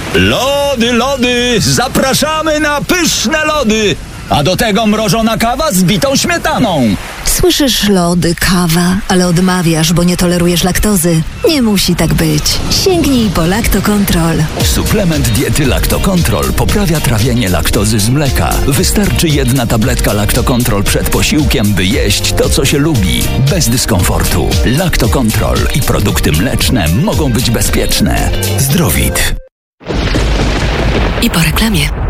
Lody, lody! Zapraszamy na pyszne lody! A do tego mrożona kawa z bitą śmietaną. Słyszysz, lody, kawa, ale odmawiasz, bo nie tolerujesz laktozy. Nie musi tak być. Sięgnij po Lactocontrol. Suplement diety Lactocontrol poprawia trawienie laktozy z mleka. Wystarczy 1 tabletka Lactocontrol przed posiłkiem, by jeść to, co się lubi, bez dyskomfortu. Lactocontrol i produkty mleczne mogą być bezpieczne. Zdrowit. I po reklamie.